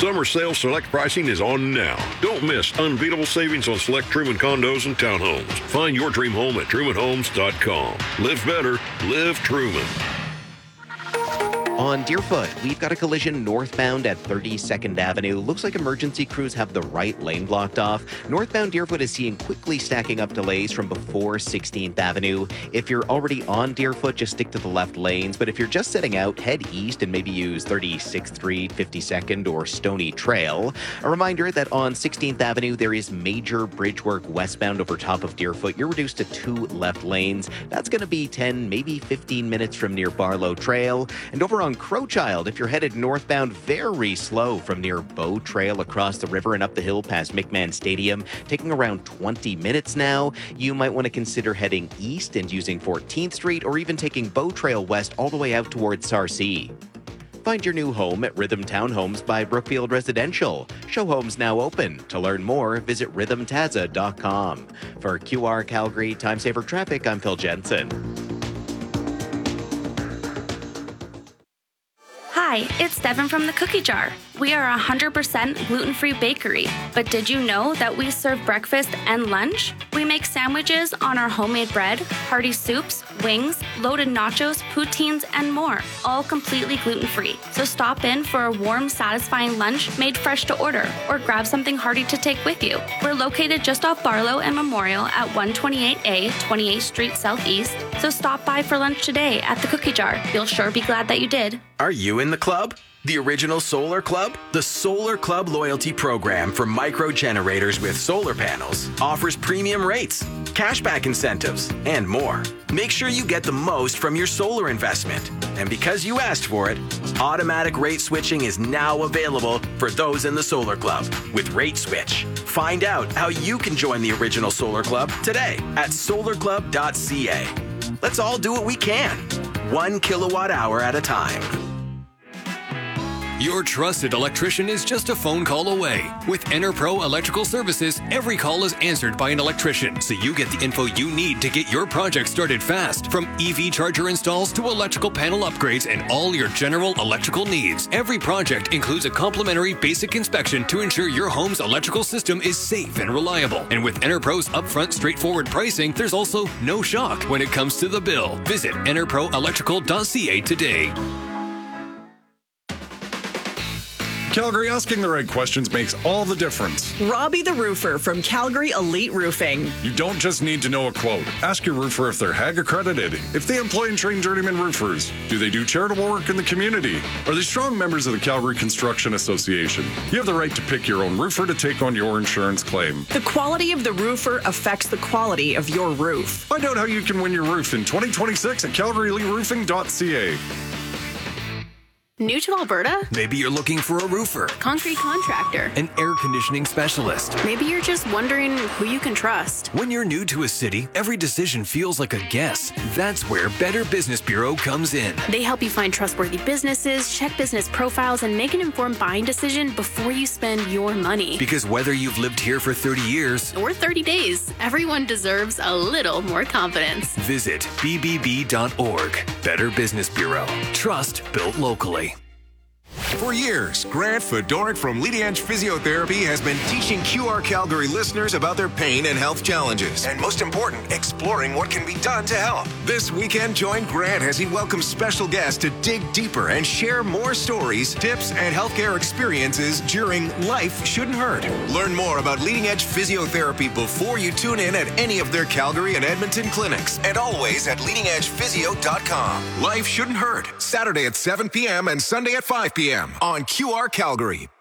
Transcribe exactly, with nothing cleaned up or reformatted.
Summer sale select pricing is on now. Don't miss unbeatable savings on select Truman condos and townhomes. Find your dream home at truman homes dot com. Live better. Live Truman. On Deerfoot, we've got a collision northbound at thirty-second Avenue. Looks like emergency crews have the right lane blocked off. Northbound Deerfoot is seeing quickly stacking up delays from before sixteenth Avenue. If you're already on Deerfoot, just stick to the left lanes. But if you're just setting out, head east and maybe use thirty-sixth Street, fifty-second, or Stony Trail. A reminder that on sixteenth Avenue, there is major bridge work westbound over top of Deerfoot. You're reduced to two left lanes. That's going to be ten, maybe fifteen minutes from near Barlow Trail. And over on Crowchild, if you're headed northbound, very slow from near Bow Trail across the river and up the hill past McMahon Stadium, taking around twenty minutes now. You might want to consider heading east and using fourteenth Street, or even taking Bow Trail west all the way out towards Sarcee. Find your new home at Rhythm Townhomes by Brookfield Residential. Show homes now open. To learn more, visit rhythm taza dot com. For Q R Calgary Time Saver Traffic, I'm Phil Jensen. Hi, it's Devin from the Cookie Jar. We are a one hundred percent gluten-free bakery, but did you know that we serve breakfast and lunch? We make sandwiches on our homemade bread, hearty soups, wings, loaded nachos, poutines, and more, all completely gluten-free. So stop in for a warm, satisfying lunch made fresh to order, or grab something hearty to take with you. We're located just off Barlow and Memorial at one twenty-eight A, twenty-eighth Street Southeast, so stop by for lunch today at the Cookie Jar. You'll sure be glad that you did. Are you in the club? The original Solar Club? The Solar Club loyalty program for micro generators with solar panels offers premium rates, cashback incentives, and more. Make sure you get the most from your solar investment. And because you asked for it, automatic rate switching is now available for those in the Solar Club with Rate Switch. Find out how you can join the original Solar Club today at solar club dot c a. Let's all do what we can, one kilowatt hour at a time. Your trusted electrician is just a phone call away. With EnerPro Electrical Services, every call is answered by an electrician, so you get the info you need to get your project started fast. From E V charger installs to electrical panel upgrades and all your general electrical needs, every project includes a complimentary basic inspection to ensure your home's electrical system is safe and reliable. And with EnerPro's upfront, straightforward pricing, there's also no shock when it comes to the bill. Visit ener pro electrical dot c a today. Calgary, asking the right questions makes all the difference. Robbie the Roofer from Calgary Elite Roofing. You don't just need to know a quote. Ask your roofer if they're H A G accredited, if they employ and train journeyman roofers. Do they do charitable work in the community? Are they strong members of the Calgary Construction Association? You have the right to pick your own roofer to take on your insurance claim. The quality of the roofer affects the quality of your roof. Find out how you can win your roof in twenty twenty-six at calgary elite roofing dot c a. New to Alberta? Maybe you're looking for a roofer, Concrete contractor, an air conditioning specialist. Maybe you're just wondering who you can trust. When you're new to a city, every decision feels like a guess. That's where Better Business Bureau comes in. They help you find trustworthy businesses, check business profiles, and make an informed buying decision before you spend your money. Because whether you've lived here for thirty years or thirty days, everyone deserves a little more confidence. Visit b b b dot org. Better Business Bureau. Trust built locally. For years, Grant Fedoruk from Leading Edge Physiotherapy has been teaching Q R Calgary listeners about their pain and health challenges, and most important, exploring what can be done to help. This weekend, join Grant as he welcomes special guests to dig deeper and share more stories, tips, and healthcare experiences during Life Shouldn't Hurt. Learn more about Leading Edge Physiotherapy before you tune in at any of their Calgary and Edmonton clinics, and always at leading edge physio dot com. Life Shouldn't Hurt, Saturday at seven p.m. and Sunday at five p.m. on Q R Calgary.